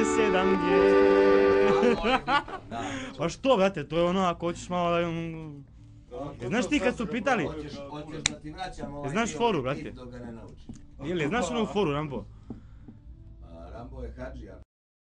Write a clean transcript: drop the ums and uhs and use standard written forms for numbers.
7G. Pa što, brate, to je ono ako hoćeš malo da... Znaš ti kad su pitali... Hoćeš da ti vraćam ovaj Znaš foru, brate? dok ga ne naučiš. Ili, znaš onu foru, Rambo? Rambo je hadžija.